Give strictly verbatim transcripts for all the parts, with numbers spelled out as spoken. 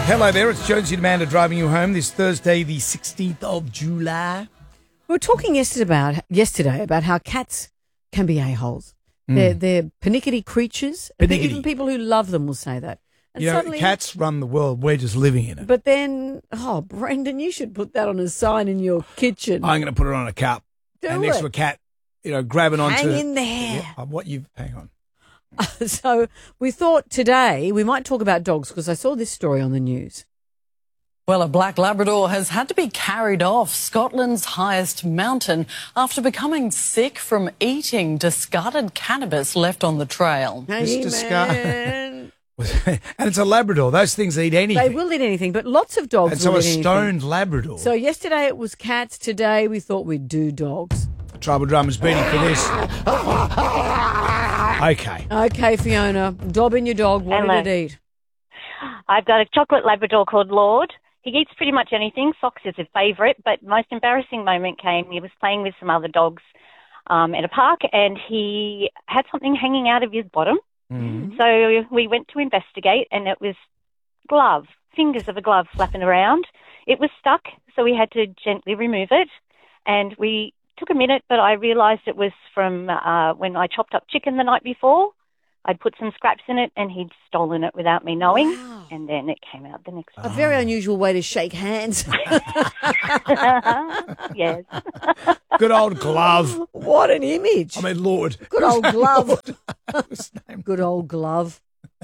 Hello there, it's Jonesy and Amanda driving you home this Thursday, the sixteenth of July. We were talking yesterday about yesterday about how cats can be a-holes. Mm. They're, they're pernickety creatures. Pernickety. Even people who love them will say that. And you know, suddenly, cats run the world. We're just living in it. But then, oh, Brendan, you should put that on a sign in your kitchen. I'm going to put it on a cup. Do and next it. to a cat, you know, grabbing onto... Hang in there. Yeah, what you... Hang on. So we thought today we might talk about dogs because I saw this story on the news. Well, a black Labrador has had to be carried off Scotland's highest mountain after becoming sick from eating discarded cannabis left on the trail. Hey, It's discarded. man. And it's a Labrador. Those things eat anything. They will eat anything, but lots of dogs And so will a eat anything. stoned Labrador. So yesterday it was cats. Today we thought we'd do dogs. Trouble drummer's beating for this. Okay. Okay, Fiona, dob in your dog. What Hello. did it eat? I've got a chocolate Labrador called Lord. He eats pretty much anything. Fox is his favourite, but most embarrassing moment came. He was playing with some other dogs um, at a park, and he had something hanging out of his bottom. Mm-hmm. So we went to investigate, and it was glove, fingers of a glove flapping around. It was stuck, so we had to gently remove it, and we took a minute, but I realised it was from uh, when I chopped up chicken the night before. I'd put some scraps in it, and he'd stolen it without me knowing, Wow. and then it came out the next A very unusual way to shake hands. day. Yes. Good old glove. What an image. I mean, Lord. Good old glove. What was his name? Good old glove.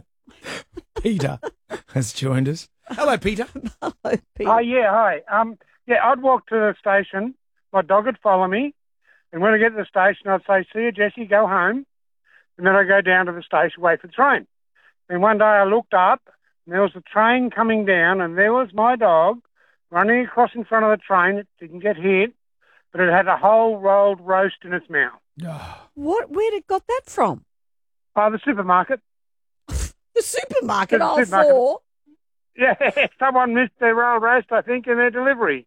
Peter has joined us. Hello, Peter. Hello, Pete. Oh, yeah, hi. Um, yeah, I'd walk to the station. My dog would follow me. And when I get to the station, I'd say, see you, Jessie, go home. And then I'd go down to the station, wait for the train. And one day I looked up, and there was a train coming down, and there was my dog running across in front of the train. It didn't get hit, but it had a whole rolled roast in its mouth. Oh, What? Where did got that from? Oh, the supermarket. The supermarket, The all supermarket. four. Yeah, someone missed their rolled roast, I think, in their delivery.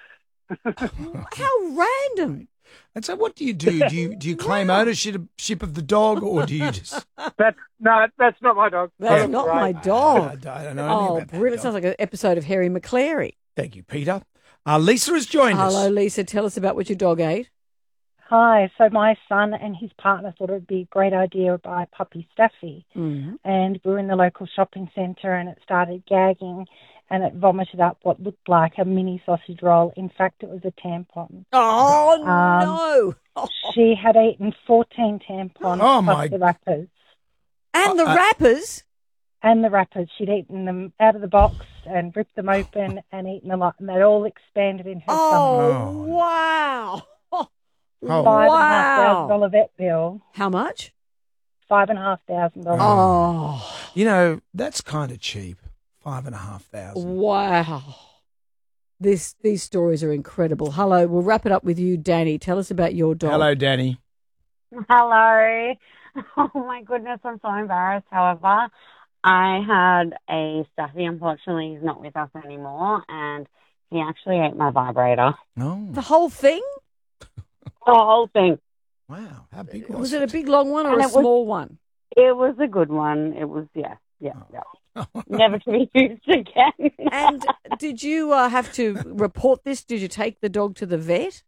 How random. and so what do you do? Do you do you claim ownership ship of the dog, or do you just... That's, no, that's not my dog. That's Yeah. not Right. my dog. I, I don't know anything Oh, about that brilliant. dog. Sounds like an episode of Harry McClary. Thank you, Peter. Uh, Lisa has joined us. Hello, Lisa. Tell us about what your dog ate. Hi. So my son and his partner thought it would be a great idea to buy puppy Staffy. Mm-hmm. And we were in the local shopping centre and it started gagging and it vomited up what looked like a mini sausage roll. In fact, it was a tampon. Oh, Um, no. Oh. She had eaten fourteen tampons Oh, plus my- the wrappers. And the uh, wrappers. And the wrappers. She'd eaten them out of the box and ripped them open and eaten them up. And they'd all expanded in her stomach. Oh, Oh. wow. Oh. Five and a half thousand Wow. dollar vet bill. How much? Five and a half thousand dollars. Oh, You know, that's kind of cheap. Five and a half thousand. wow. This These stories are incredible. Hello, we'll wrap it up with you, Danny. Tell us about your dog. Hello, Danny. Hello. Oh my goodness, I'm so embarrassed. However, I had a Staffy. Unfortunately, he's not with us anymore, and he actually ate my vibrator. Oh, The whole thing? The whole thing. wow. How big was, Was it a big long one or And a it was- small one? It was a good one. It was, yeah, yeah, Oh. yeah. Never to be used again. And did you uh, have to report this? Did you take the dog to the vet?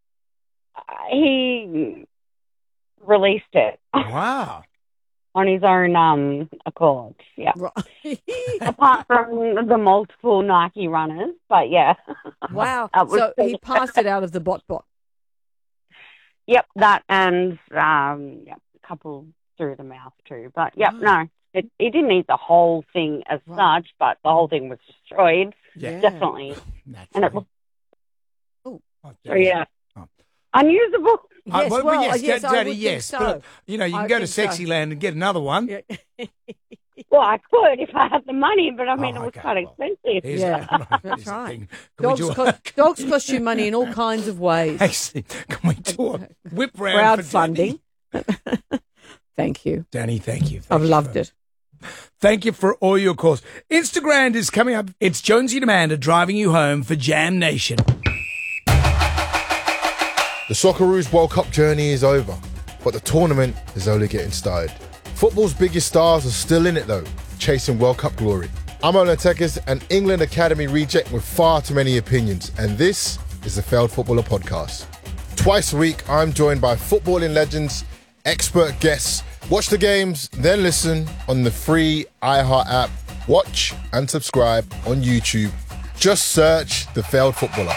He released it Wow. on his own um accord. Yeah. Right. Apart from the multiple Nike runners, but yeah. Wow. That was So he passed it out of the bot bot. Yep, that and um, yep, a couple through the mouth too. But yep, Wow. no, it, he didn't eat the whole thing as Right. such, but the whole thing was destroyed, Yeah. definitely. Naturally. And it was, Oh, so yeah, Oh. unusable. Uh, Yes, well, well, yes, yes, I Daddy, would think yes. so. But, you know, you can I go to think so. Sexyland and get another one. Yeah. Well, I could if I had the money, but I mean, Oh, it was okay, quite well, expensive. Here's Yeah, the- that's here's the right. thing. Can we Dogs, do a- cost, dogs cost you money in all kinds of ways. Actually, can we do a whip round for Crowdfunding. Danny? Thank you. Danny, thank you. Thank I've you loved for- it. Thank you for all your calls. Instagram is coming up. It's Jonesy and Amanda driving you home for Jam Nation. The Socceroos World Cup journey is over, but the tournament is only getting started. Football's biggest stars are still in it though, chasing World Cup glory. I'm Ola Tekis, an England Academy reject with far too many opinions, and this is the Failed Footballer Podcast. Twice a week, I'm joined by footballing legends, expert guests. Watch the games, then listen on the free iHeart app. Watch and subscribe on YouTube. Just search The Failed Footballer.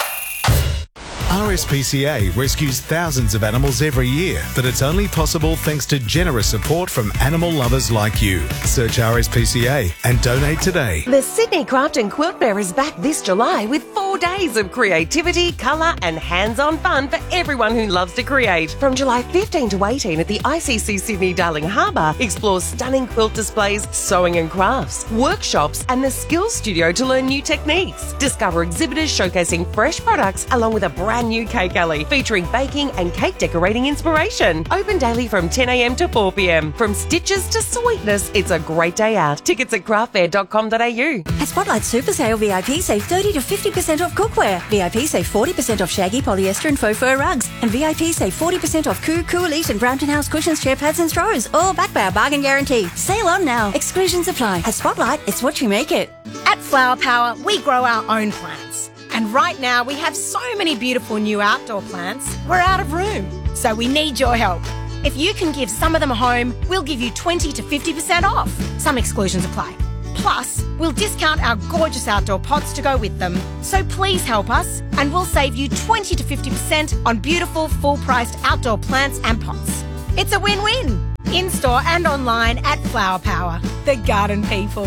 R S P C A rescues thousands of animals every year, but it's only possible thanks to generous support from animal lovers like you. Search R S P C A and donate today. The Sydney Craft and Quilt Fair is back this July with four days of creativity, colour and hands-on fun for everyone who loves to create. From July fifteenth to eighteenth at the I C C Sydney Darling Harbour, explore stunning quilt displays, sewing and crafts, workshops and the Skills Studio to learn new techniques. Discover exhibitors showcasing fresh products along with a brand new cake alley featuring baking and cake decorating inspiration. Open daily from ten a m to four p m. From stitches to sweetness, it's a great day out. Tickets at craft fair dot com dot a u. At Spotlight Super Sale, V I P save thirty to fifty percent off cookware. V I P save forty percent off shaggy, polyester and faux fur rugs. And V I P save forty percent off Coo, Coo Elite and Brampton House cushions, chair pads and throws. All backed by a bargain guarantee. Sale on now. Exclusions apply. At Spotlight, it's what you make it. At Flower Power, we grow our own plants. And right now, we have so many beautiful new outdoor plants, we're out of room. So we need your help. If you can give some of them a home, we'll give you twenty to fifty percent off. Some exclusions apply. Plus, we'll discount our gorgeous outdoor pots to go with them. So please help us, and we'll save you twenty to fifty percent on beautiful, full-priced outdoor plants and pots. It's a win-win. In-store and online at Flower Power, the garden people.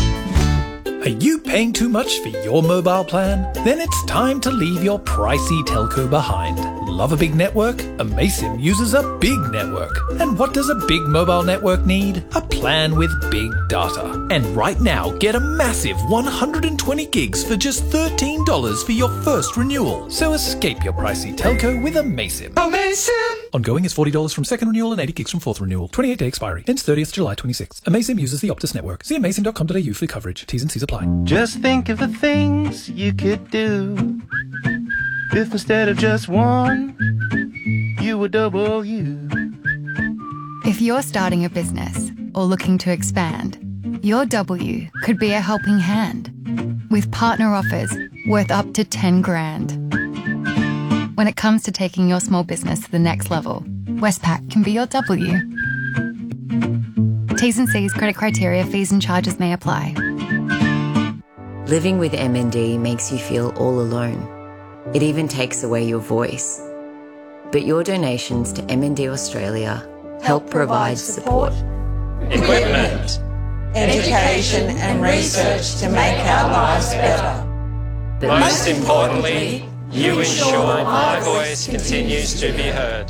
Are you paying too much for your mobile plan? Then it's time to leave your pricey telco behind. Love a big network? Amaysim uses a big network. And what does a big mobile network need? A plan with big data. And right now, get a massive one hundred twenty gigs for just thirteen dollars for your first renewal. So escape your pricey telco with Amaysim. Amaysim! Ongoing is forty dollars from second renewal and eighty gigs from fourth renewal. twenty-eight day expiry. Ends thirtieth July twenty-sixth. Amaysim uses the Optus network. See amaysim dot com dot a u for coverage. T's and C's apply. Just think of the things you could do if instead of just one, you were double you. If you're starting a business or looking to expand, your W could be a helping hand with partner offers worth up to ten grand. When it comes to taking your small business to the next level, Westpac can be your W. T's and C's, credit criteria, fees and charges may apply. Living with M N D makes you feel all alone. It even takes away your voice. But your donations to M N D Australia help, help provide support, equipment, education and research to make our lives better. But most importantly, you ensure my voice continues to be heard.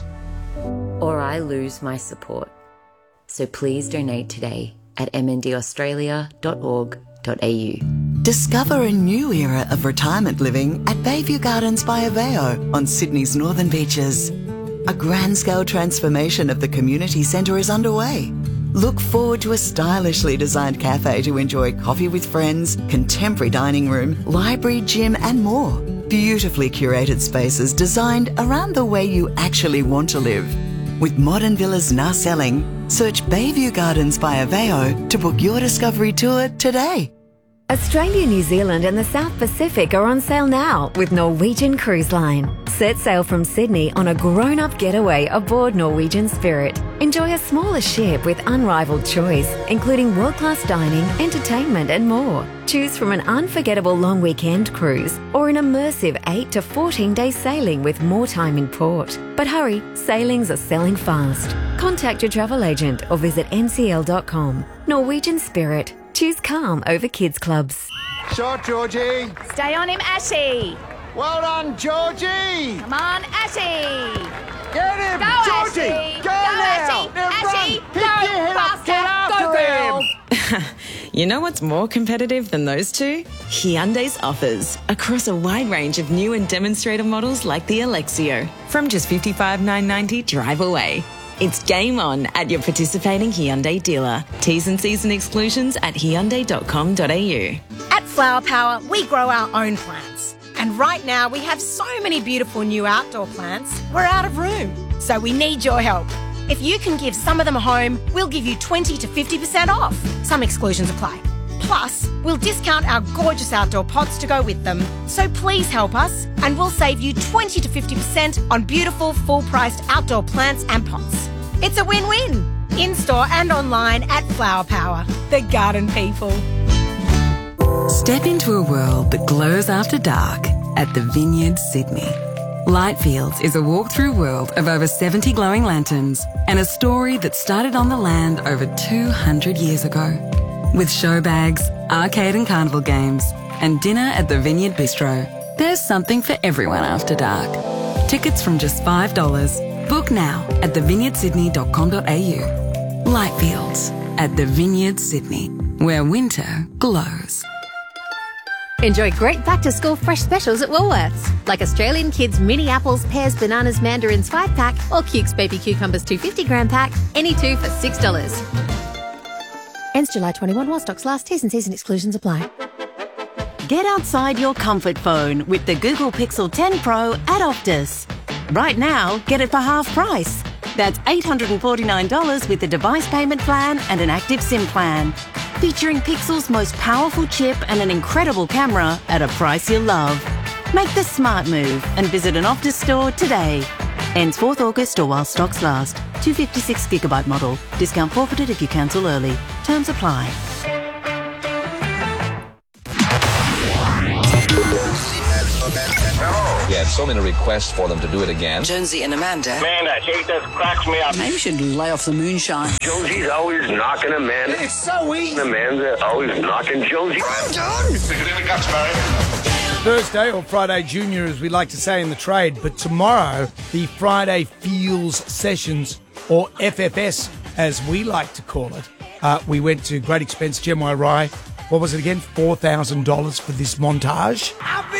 Or I lose my support. So please donate today at m n d australia dot org dot a u. Discover a new era of retirement living at Bayview Gardens by Aveo on Sydney's northern beaches. A grand-scale transformation of the community centre is underway. Look forward to a stylishly designed cafe to enjoy coffee with friends, contemporary dining room, library, gym and more. Beautifully curated spaces designed around the way you actually want to live. With modern villas now selling, search Bayview Gardens by Aveo to book your discovery tour today. Australia, New Zealand and the South Pacific are on sale now with Norwegian Cruise Line. Set sail from Sydney on a grown-up getaway aboard Norwegian Spirit. Enjoy a smaller ship with unrivaled choice, including world-class dining, entertainment and more. Choose from an unforgettable long weekend cruise or an immersive eight to fourteen day sailing with more time in port. But hurry, sailings are selling fast. Contact your travel agent or visit n c l dot com. Norwegian Spirit. Choose calm over kids clubs. Shot, Georgie. Stay on him, Ashy. Well done, Georgie. Come on, Ashy. Get him, Go, Georgie. Ashy. Go, Go now. Ashy. Now Ashy. run. Pick Go your head up. Get after Go, girl. him. You know what's more competitive than those two? Hyundai's offers across a wide range of new and demonstrator models like the Alexio. From just fifty-five thousand nine hundred ninety dollars drive away. It's game on at your participating Hyundai dealer. T's and C's and exclusions at hyundai dot com dot a u. At Flower Power, we grow our own plants. And right now, we have so many beautiful new outdoor plants, we're out of room. So we need your help. If you can give some of them a home, we'll give you twenty to fifty percent off. Some exclusions apply. Plus, we'll discount our gorgeous outdoor pots to go with them. So please help us and we'll save you twenty to fifty percent on beautiful full-priced outdoor plants and pots. It's a win-win. In-store and online at Flower Power, the garden people. Step into a world that glows after dark at the Vineyard Sydney. Lightfields is a walk-through world of over seventy glowing lanterns and a story that started on the land over two hundred years ago. With show bags, arcade and carnival games, and dinner at the Vineyard Bistro, there's something for everyone after dark. Tickets from just five dollars. Book now at the vineyard sydney dot com dot a u. Lightfields at the Vineyard Sydney, where winter glows. Enjoy great back-to-school fresh specials at Woolworths, like Australian Kids mini apples, pears, bananas, mandarins five pack, or Cukes baby cucumbers two hundred fifty gram pack, any two for six dollars. Ends July twenty-first while stocks last. T's and C's and exclusions apply. Get outside your comfort phone with the Google Pixel ten Pro at Optus. Right now, get it for half price. That's eight hundred forty-nine dollars with the device payment plan and an active SIM plan. Featuring Pixel's most powerful chip and an incredible camera at a price you'll love. Make the smart move and visit an Optus store today. Ends fourth August or while stocks last. two hundred fifty-six gigabyte model. Discount forfeited if you cancel early. Terms apply. We had so many requests for them to do it again. Jonesy and Amanda. Man, that shit just cracks me up. Maybe we should lay off the moonshine. Jonesy's always knocking Amanda. It's so easy. Amanda's always knocking Jonesy. I'm done. Stick it in the guts, Barry. Thursday, or Friday Junior, as we like to say in the trade. But tomorrow, the Friday Feels Sessions, or F F S, as we like to call it. Uh, we went to great expense, Gemini Rye. What was it again? four thousand dollars for this montage.